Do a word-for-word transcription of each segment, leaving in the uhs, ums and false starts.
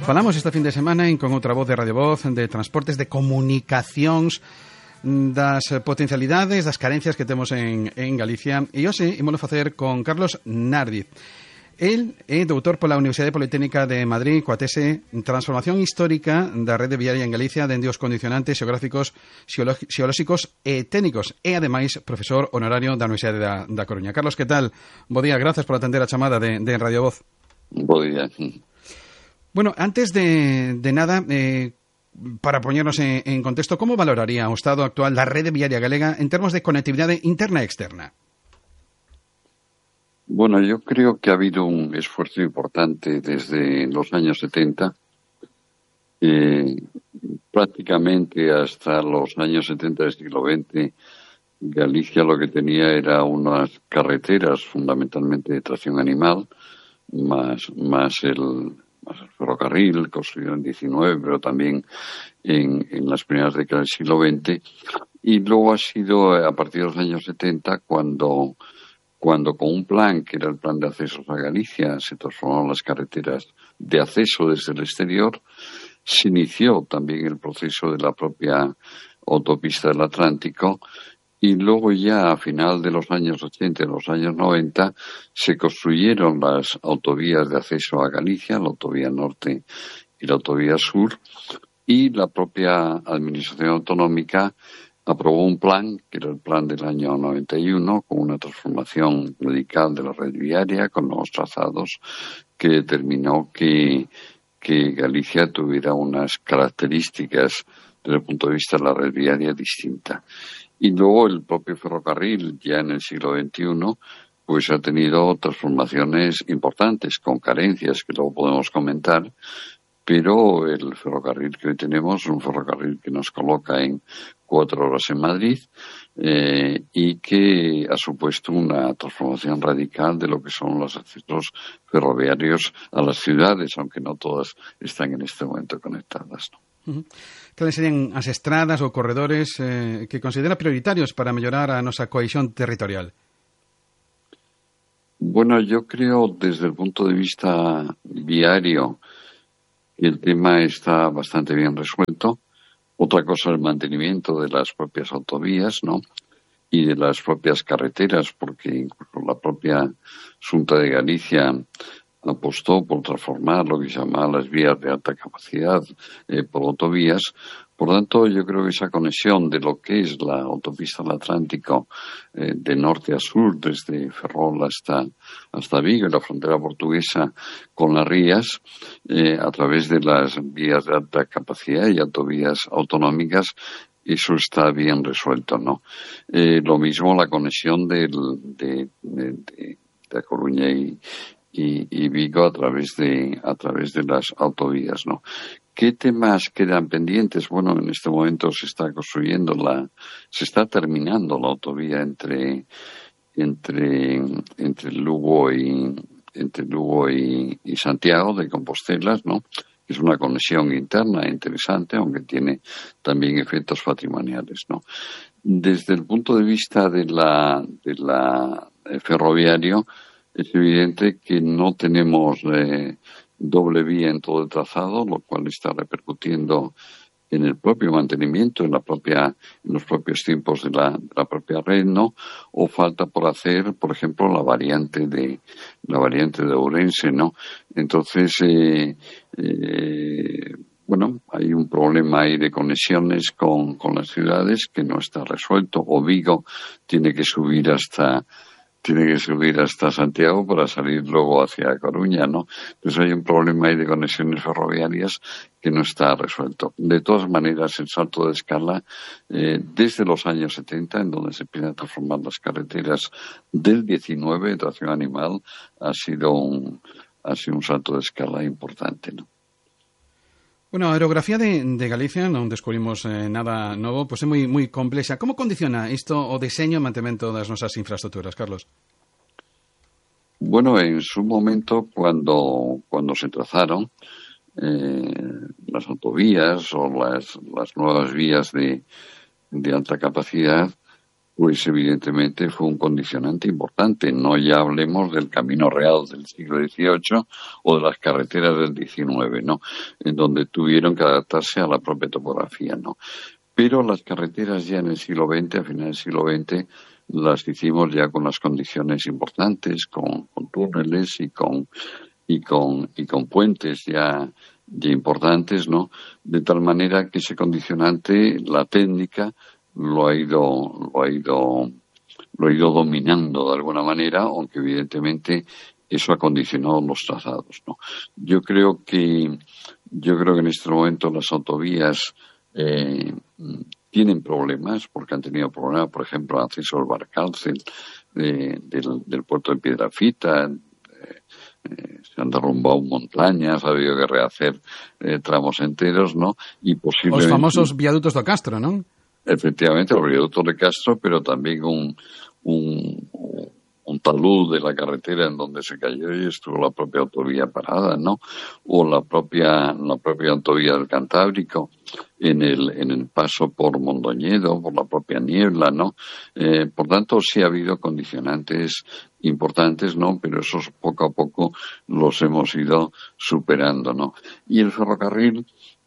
Falamos este fin de semana en Con Outra Voz de Radio Voz de transportes, de comunicacións, das potencialidades, das carencias que temos en, en Galicia. E hoxe ímolo facer con Carlos Nardiz. El é doutor pola Universidade Politécnica de Madrid coa tese Transformación Histórica da Rede Viaria en Galicia dende os condicionantes xeográficos, xeolóxicos e técnicos, e ademais profesor honorario da Universidade da, da Coruña. Carlos, que tal? Bo día, grazas por atender a chamada de, de Radio Voz. Bo día. Bueno, antes de, de nada, eh, para poñernos en, en contexto, como valoraría o estado actual da rede viaria galega en termos de conectividade interna e externa? Bueno, yo creo que ha habido un esfuerzo importante desde los años setenta, eh, prácticamente hasta los años setenta del siglo veinte. Galicia lo que tenía era unas carreteras fundamentalmente de tracción animal, más, más el, más el ferrocarril, construido en diecinueve, pero también en, en las primeras décadas del siglo veinte. Y luego ha sido a partir de los años setenta cuando... cuando con un plan, que era el plan de accesos a Galicia, se transformaron las carreteras de acceso desde el exterior, se inició también el proceso de la propia autopista del Atlántico, y luego ya a final de los años ochenta y los años noventa se construyeron las autovías de acceso a Galicia, la autovía norte y la autovía sur, y la propia administración autonómica aprobó un plan, que era el plan del año noventa y uno, con una transformación radical de la red viaria, con nuevos trazados, que determinó que, que Galicia tuviera unas características desde el punto de vista de la red viaria distinta. Y luego el propio ferrocarril, ya en el siglo veintiuno, pues ha tenido transformaciones importantes, con carencias que luego podemos comentar, pero el ferrocarril que hoy tenemos es un ferrocarril que nos coloca en cuatro horas en Madrid eh, y que ha supuesto una transformación radical de lo que son los accesos ferroviarios a las ciudades, aunque no todas están en este momento conectadas, ¿no? Uh-huh. Cales serían as estradas ou corredores eh, que considera prioritarios para mellorar a nosa cohesión territorial? Bueno, yo creo desde el punto de vista viario el tema está bastante bien resuelto. Otra cosa es el mantenimiento de las propias autovías, ¿no? Y de las propias carreteras, porque incluso la propia Xunta de Galicia apostó por transformar lo que se llama las vías de alta capacidad eh, por autovías. Por tanto, yo creo que esa conexión de lo que es la autopista del Atlántico eh, de norte a sur, desde Ferrol hasta, hasta Vigo y la frontera portuguesa con las rías, eh, a través de las vías de alta capacidad y autovías autonómicas, eso está bien resuelto, ¿no? Eh, lo mismo la conexión del, de, de, de, de Coruña y, y, y Vigo a través de, a través de las autovías, ¿no? ¿Qué temas quedan pendientes? Bueno, en este momento se está construyendo la, se está terminando la autovía entre, entre, entre Lugo y, entre Lugo y, y Santiago de Compostela, ¿no? Es una conexión interna interesante, aunque tiene también efectos patrimoniales, ¿no? Desde el punto de vista de la, de la eh, ferroviario, es evidente que no tenemos eh, doble vía en todo el trazado, lo cual está repercutiendo en el propio mantenimiento, en la propia, en los propios tiempos de la, de la propia red, ¿no? O falta por hacer, por ejemplo, la variante de, la variante de Ourense, ¿no? Entonces, eh, eh, bueno, hay un problema ahí de conexiones con, con las ciudades que no está resuelto. O Vigo tiene que subir hasta, tiene que subir hasta Santiago para salir luego hacia Coruña, ¿no? Entonces hay un problema ahí de conexiones ferroviarias que no está resuelto. De todas maneras, el salto de escala, eh, desde los años setenta, en donde se empiezan a transformar las carreteras del diecinueve de tracción animal, ha sido un, ha sido un salto de escala importante, ¿no? Bueno, a aerografía de, de Galicia non descubrimos eh, nada novo, pois é moi moi complexa. Como condiciona isto o deseño e mantemento das nosas infraestructuras, Carlos? Bueno, en su momento, cuando cuando se trazaron eh, las autovías o las, las nuevas vías de, de alta capacidad, pues evidentemente fue un condicionante importante. No ya hablemos del camino real del siglo dieciocho o de las carreteras del diecinueve, ¿no? En donde tuvieron que adaptarse a la propia topografía, ¿no? Pero las carreteras ya en el siglo veinte, a finales del siglo veinte, las hicimos ya con las condiciones importantes, con, con túneles y con y con y con puentes ya, ya importantes, ¿no? De tal manera que ese condicionante, la técnica, lo ha ido lo ha ido lo ha ido dominando de alguna manera, aunque evidentemente eso ha condicionado los trazados, ¿no? Yo creo que yo creo que en este momento las autovías eh, tienen problemas, porque han tenido problemas, por ejemplo, el acceso al Barcárcel eh, del, del puerto de Piedrafita. eh, eh, se han derrumbado montañas, ha habido que rehacer eh, tramos enteros, ¿no? Y posiblemente... Os famosos viadutos do Castro, ¿no? Efectivamente, el viaducto de Castro, pero también un, un, un talud de la carretera en donde se cayó y estuvo la propia autovía parada, ¿no? O la propia, la propia autovía del Cantábrico en el, en el paso por Mondoñedo, por la propia niebla, ¿no? Eh, por tanto, sí ha habido condicionantes importantes, ¿no? Pero esos poco a poco los hemos ido superando, ¿no? Y el ferrocarril,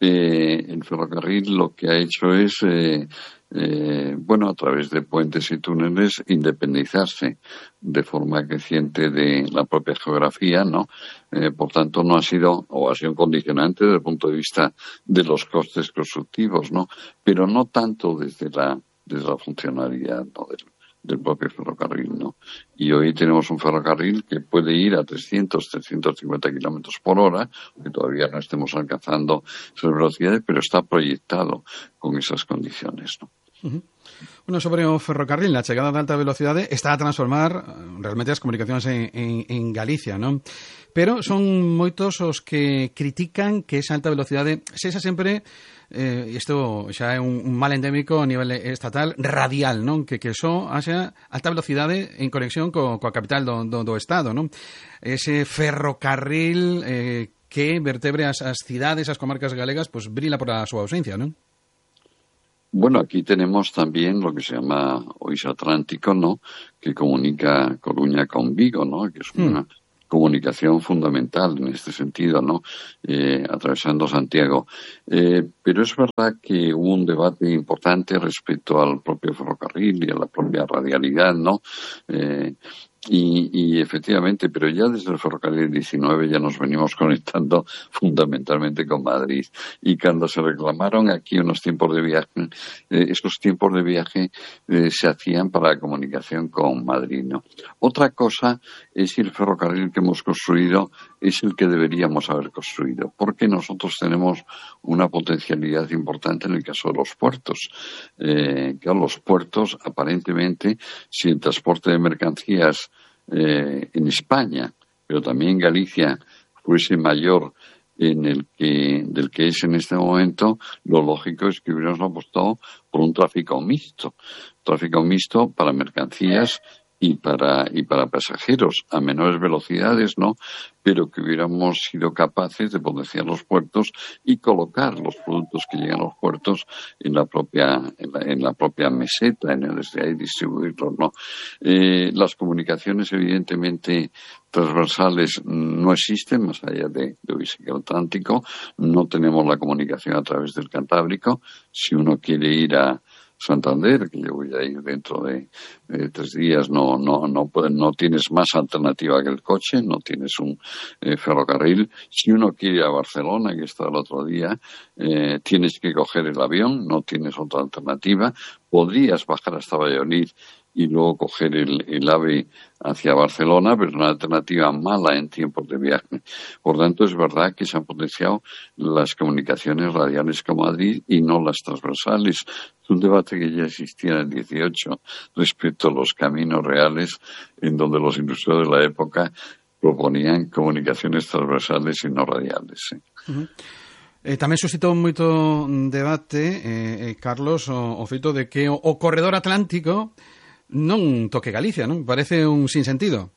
Eh, el ferrocarril lo que ha hecho es, eh, eh, bueno, a través de puentes y túneles, independizarse de forma creciente de la propia geografía, ¿no? Eh, por tanto, no ha sido, o ha sido un condicionante desde el punto de vista de los costes constructivos, ¿no? Pero no tanto desde la, desde la funcionalidad, ¿no? Del, del propio ferrocarril, ¿no? Y hoy tenemos un ferrocarril que puede ir a trescientos, trescientos cincuenta kilómetros por hora, que todavía no estemos alcanzando esas velocidades, pero está proyectado con esas condiciones, ¿no? Uh-huh. Bueno, sobre o ferrocarril, a chegada de alta velocidade está a transformar realmente as comunicacións en, en, en Galicia, non? Pero son moitos os que critican que esa alta velocidade sexa sempre, eh, isto xa é un, un mal endémico a nivel estatal, radial, non? Que, que só haxa alta velocidade en conexión co, coa capital do, do, do Estado, non? Ese ferrocarril eh, que vertebre as, as cidades, as comarcas galegas, pues brila por a súa ausencia, non? Bueno, aquí tenemos también lo que se llama Ois Atlántico, ¿no? Que comunica Coruña con Vigo, ¿no? Que es una mm. comunicación fundamental en este sentido, ¿no? Eh, atravesando Santiago. Eh, pero es verdad que hubo un debate importante respecto al propio ferrocarril y a la propia radialidad, ¿no? Eh, Y, y efectivamente, pero ya desde el ferrocarril diecinueve ya nos venimos conectando fundamentalmente con Madrid. Y cuando se reclamaron aquí unos tiempos de viaje, eh, esos tiempos de viaje eh, se hacían para la comunicación con Madrid, ¿no? Otra cosa es si el ferrocarril que hemos construido es el que deberíamos haber construido, porque nosotros tenemos una potencialidad importante en el caso de los puertos. Eh, que los puertos, aparentemente, si el transporte de mercancías Eh, en España, pero también en Galicia, fuese mayor en el que del que es en este momento, lo lógico es que hubiéramos apostado por un tráfico mixto, tráfico mixto para mercancías y para y para pasajeros a menores velocidades, ¿no? Pero que hubiéramos sido capaces de potenciar los puertos y colocar los productos que llegan a los puertos en la propia en la, en la propia meseta, en el desde ahí distribuirlos, ¿no? Eh, las comunicaciones evidentemente transversales no existen más allá de, de el Atlántico. No tenemos la comunicación a través del Cantábrico. Si uno quiere ir a Santander, que yo voy a ir dentro de, de tres días, no no no no tienes más alternativa que el coche, no tienes un eh, ferrocarril. Si uno quiere ir a Barcelona, que está el otro día, eh, tienes que coger el avión, no tienes otra alternativa. Podrías bajar hasta Valladolid y luego coger el, el AVE hacia Barcelona, pero es una alternativa mala en tiempos de viaje. Por tanto, es verdad que se han potenciado las comunicaciones radiales con Madrid y no las transversales. Es un debate que ya existía en el dieciocho respecto a los caminos reales, en donde los industriales de la época proponían comunicaciones transversales y no radiales. ¿Sí? Uh-huh. Eh, tamén suscitou moito debate, eh, Carlos, o, o feito de que o, o corredor atlántico non toque Galicia, non? Parece un sinsentido.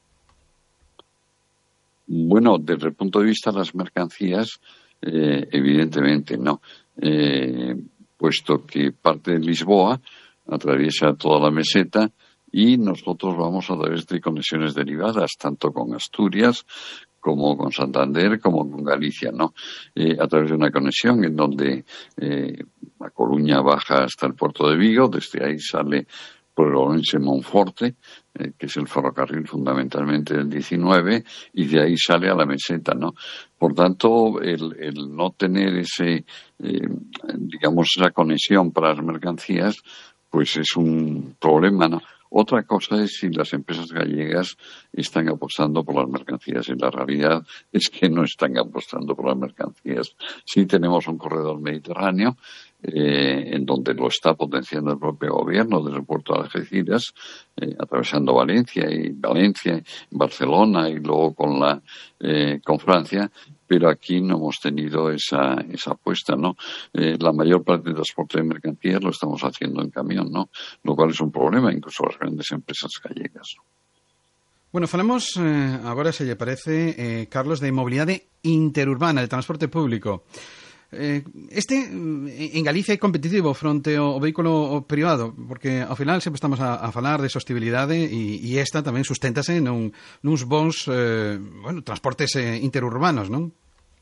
Bueno, desde el punto de vista de las mercancías, eh, evidentemente no. Eh, puesto que parte de Lisboa atraviesa toda la meseta y nosotros vamos a través de conexiones derivadas, tanto con Asturias como con Santander, como con Galicia, ¿no? Eh, a través de una conexión en donde eh, A Coruña baja hasta el puerto de Vigo, desde ahí sale por el Orense-Monforte, eh, que es el ferrocarril fundamentalmente del diecinueve, y de ahí sale a la meseta, ¿no? Por tanto, el, el no tener ese, eh, digamos, esa conexión para las mercancías, pues es un problema, ¿no? Otra cosa es si las empresas gallegas están apostando por las mercancías, y la realidad es que no están apostando por las mercancías. Sí tenemos un corredor mediterráneo, eh, en donde lo está potenciando el propio gobierno desde el puerto de Algeciras, eh, atravesando Valencia y Valencia, Barcelona y luego con la eh, con Francia, pero aquí no hemos tenido esa esa apuesta, ¿no? Eh, la mayor parte del transporte de mercancías lo estamos haciendo en camión, ¿no? Lo cual es un problema, incluso las grandes empresas gallegas. Bueno, falamos eh, agora, se lle parece, eh, Carlos, de mobilidade interurbana, de transporte público. Eh, este, en Galicia, é competitivo fronte ao vehículo privado, porque ao final sempre estamos a, a falar de sostibilidade e, e esta tamén susténtase nun, nuns bons eh, bueno, transportes eh, interurbanos, non?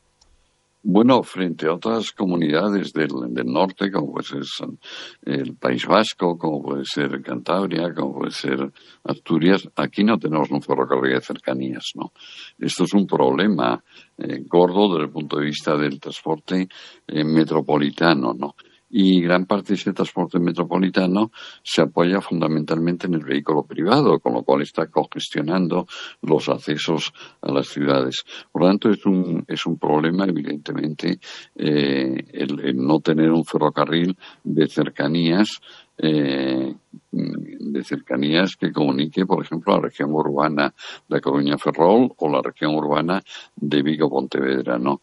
Bueno, frente a otras comunidades del, del norte, como puede ser el País Vasco, como puede ser Cantabria, como puede ser Asturias, aquí no tenemos un ferrocarril de cercanías, ¿no? Esto es un problema eh, gordo desde el punto de vista del transporte eh, metropolitano, ¿no? Y gran parte de ese transporte metropolitano se apoya fundamentalmente en el vehículo privado, con lo cual está congestionando los accesos a las ciudades. Por lo tanto, es un, es un problema, evidentemente, eh, el, el no tener un ferrocarril de cercanías, eh, de cercanías que comunique, por ejemplo, la región urbana de Coruña-Ferrol o la región urbana de Vigo-Pontevedra, ¿no?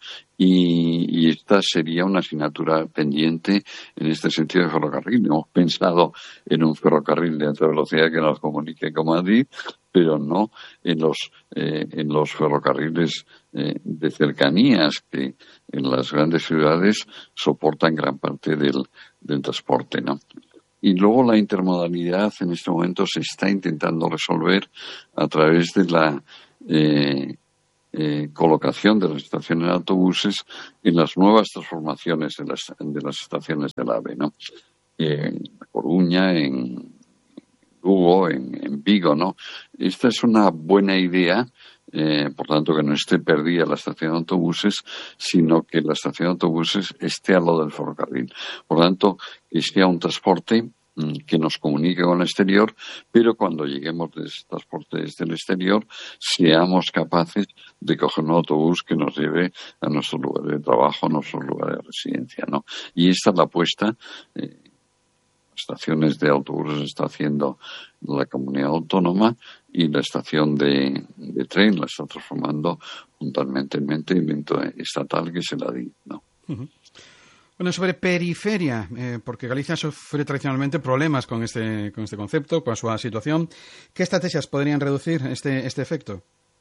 Y, y esta sería una asignatura pendiente en este sentido de ferrocarril. Hemos pensado en un ferrocarril de alta velocidad que nos comunique con Madrid, pero no en los eh, en los ferrocarriles eh, de cercanías que en las grandes ciudades soportan gran parte del, del transporte, ¿no? Y luego la intermodalidad en este momento se está intentando resolver a través de la eh, eh, colocación de las estaciones de autobuses en las nuevas transformaciones de las, de las estaciones del AVE, ¿no? En Coruña, en Lugo, en, en Vigo, ¿no? Esta es una buena idea. Eh, por tanto, que no esté perdida la estación de autobuses, sino que la estación de autobuses esté al lado del ferrocarril. Por tanto, que sea un transporte mm, que nos comunique con el exterior, pero cuando lleguemos de ese transporte desde el exterior, seamos capaces de coger un autobús que nos lleve a nuestro lugar de trabajo, a nuestro lugar de residencia, ¿no? Y esta es la apuesta. Eh, estaciones de autobuses está haciendo la comunidad autónoma y la estación de, de tren la está transformando fundamentalmente en invento estatal, que es el A D I, ¿no? Uh-huh. Bueno, sobre periferia, eh, porque Galicia sufre tradicionalmente problemas con este con este concepto, con su situación. ¿Qué estrategias podrían reducir este este efecto?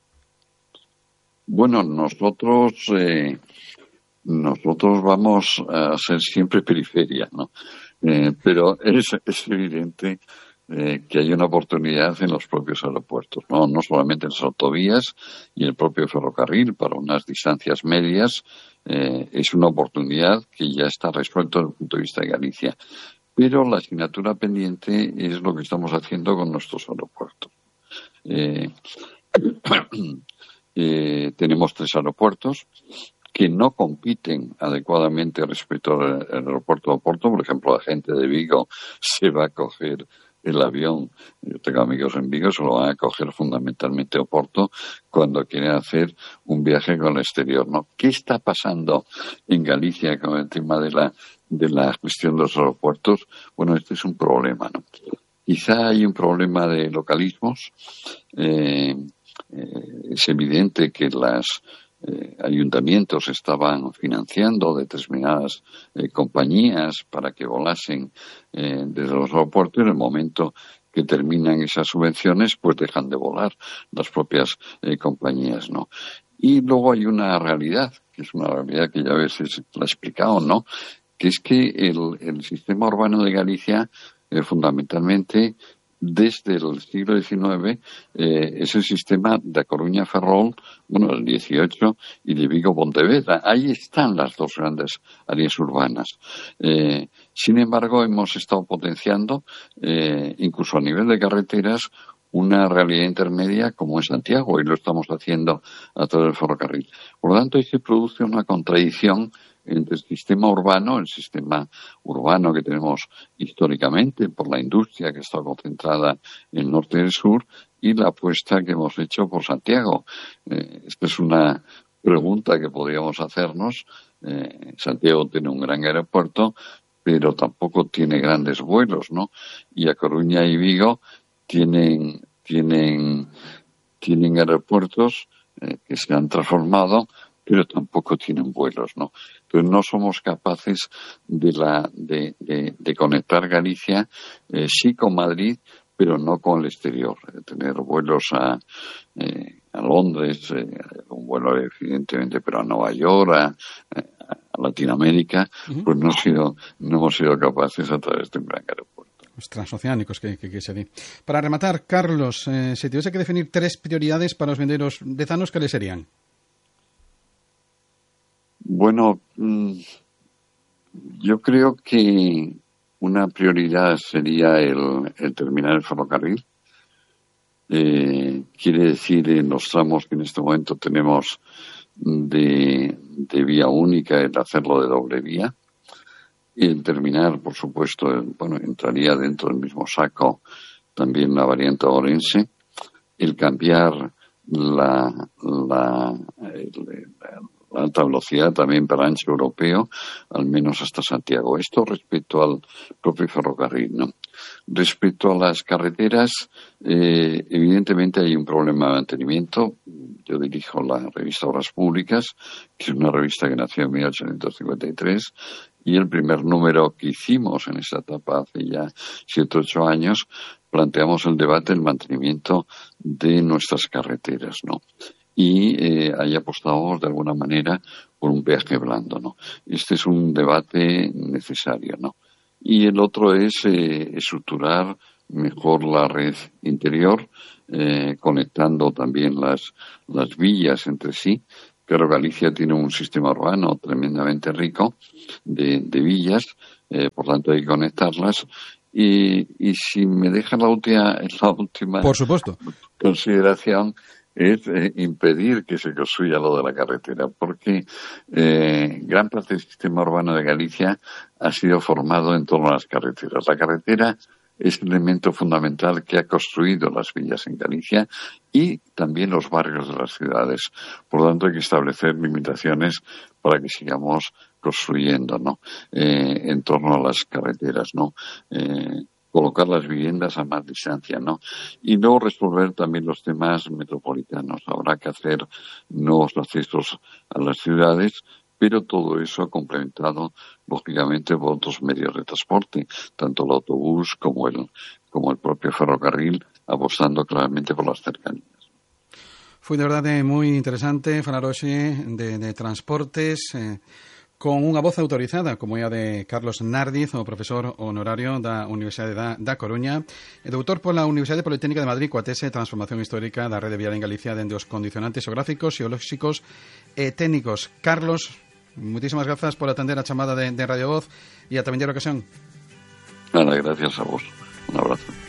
Bueno, nosotros eh, nosotros vamos a ser siempre periferia, ¿no? Eh, pero es, es evidente eh, que hay una oportunidad en los propios aeropuertos, ¿no? No solamente en las autovías y el propio ferrocarril para unas distancias medias, eh, es una oportunidad que ya está resuelta desde el punto de vista de Galicia. Pero la asignatura pendiente es lo que estamos haciendo con nuestros aeropuertos. Eh, eh, tenemos tres aeropuertos que no compiten adecuadamente respecto al aeropuerto de Oporto. Por ejemplo, la gente de Vigo se va a coger el avión. Yo tengo amigos en Vigo, se lo van a coger fundamentalmente a Oporto cuando quieren hacer un viaje con el exterior, ¿no? ¿Qué está pasando en Galicia con el tema de la de la gestión de los aeropuertos? Bueno, este es un problema, ¿no? Quizá hay un problema de localismos. Eh, eh, es evidente que las Eh, ayuntamientos estaban financiando determinadas eh, compañías para que volasen eh, desde los aeropuertos. En el momento que terminan esas subvenciones, pues dejan de volar las propias eh, compañías, ¿no? Y luego hay una realidad, que es una realidad que ya a veces la he explicado, ¿no? Que es que el, el sistema urbano de Galicia eh, fundamentalmente desde el siglo diecinueve, eh, es el sistema de A Coruña Ferrol, bueno, el dieciocho, y de Vigo Pontevedra. Ahí están las dos grandes áreas urbanas. Eh, sin embargo, hemos estado potenciando, eh, incluso a nivel de carreteras, una realidad intermedia como es Santiago, y lo estamos haciendo a través del ferrocarril. Por lo tanto, ahí se produce una contradicción entre el sistema urbano, el sistema urbano que tenemos históricamente por la industria que está concentrada en el norte y el sur, y la apuesta que hemos hecho por Santiago. Eh, esta es una pregunta que podríamos hacernos. Eh, Santiago tiene un gran aeropuerto, pero tampoco tiene grandes vuelos, ¿no? Y A Coruña y Vigo tienen, tienen, tienen aeropuertos eh, que se han transformado, pero tampoco tienen vuelos, ¿no? Entonces no somos capaces de la de, de, de conectar Galicia, eh, sí con Madrid, pero no con el exterior. De tener vuelos a, eh, a Londres, eh, un vuelo evidentemente, pero a Nueva York, a, a Latinoamérica, uh-huh. pues no, sido, no hemos sido capaces a través de un gran aeropuerto. Los transoceánicos que, que, que se di. Para rematar, Carlos, eh, si tuviese que definir tres prioridades para los venderos dezanos, ¿cuáles serían? Bueno, yo creo que una prioridad sería el, el terminar el ferrocarril. Eh, quiere decir, en los tramos que en este momento tenemos de, de vía única, el hacerlo de doble vía. Y el terminar, por supuesto, el, bueno, entraría dentro del mismo saco también la variante orense. El cambiar la, la, el, la la alta velocidad también para ancho europeo, al menos hasta Santiago. Esto respecto al propio ferrocarril, ¿no? Respecto a las carreteras, eh, evidentemente hay un problema de mantenimiento. Yo dirijo la revista Obras Públicas, que es una revista que nació en mil ochocientos cincuenta y tres, y el primer número que hicimos en esa etapa hace ya siete o ocho años, planteamos el debate del mantenimiento de nuestras carreteras, ¿no? Y eh, ahí apostamos de alguna manera por un peaje blando, ¿no? Este es un debate necesario, ¿no? Y el otro es eh, estructurar mejor la red interior, eh, conectando también las, las villas entre sí. Pero Galicia tiene un sistema urbano tremendamente rico de, de villas, eh, por tanto hay que conectarlas. Y, y si me deja la última, la última por supuesto. consideración, es eh, impedir que se construya lo de la carretera, porque eh, gran parte del sistema urbano de Galicia ha sido formado en torno a las carreteras. La carretera es el elemento fundamental que ha construido las villas en Galicia y también los barrios de las ciudades. Por lo tanto, hay que establecer limitaciones para que sigamos construyendo, ¿no? Eh, en torno a las carreteras, ¿no? Eh, colocar las viviendas a más distancia, ¿no? Y luego resolver también los temas metropolitanos. Habrá que hacer nuevos accesos a las ciudades, pero todo eso complementado, lógicamente, por otros medios de transporte, tanto el autobús como el, como el propio ferrocarril, apostando claramente por las cercanías. Fue de verdade moi interesante falar hoxe de, de transportes, eh, con unha voz autorizada, como é a de Carlos Nárdiz, o profesor honorario da Universidade da, da Coruña, e doutor pola Universidade Politécnica de Madrid, coa tese Transformación Histórica da Rede Viaria en Galicia dende os condicionantes geográficos, xeolóxicos e técnicos. Carlos, muchísimas grazas por atender a chamada de, de Radio Voz e ata vindeira ocasión. Nada, gracias a vos. Un abrazo.